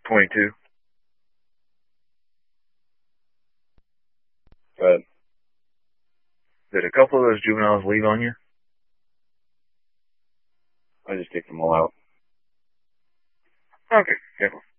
22. Good. Did a couple of those juveniles leave on you? I just kicked them all out. Okay, careful.